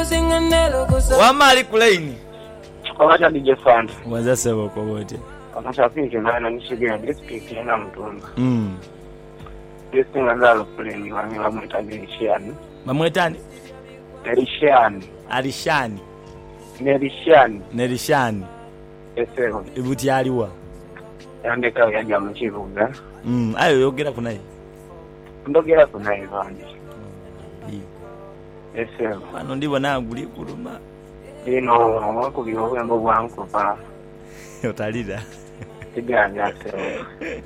Wamali kulaini. Wacha DJ Fund. Waza sebo kwa wote. Amashapiki maana nishigia district ya Mtumba. District ngalo fulani wamwita Nelishani. Mamwetani? Nelishani. Nelishani. Esero. Ibuti aliwa. Yandeka yaja mchivuga. Ayo yogera kunai. Ndogera kunai vanje. Esero. Pano ndibona aguli kuluma. Ino wako biwo mbo bwanko pa. Utalida. Tiganya sero.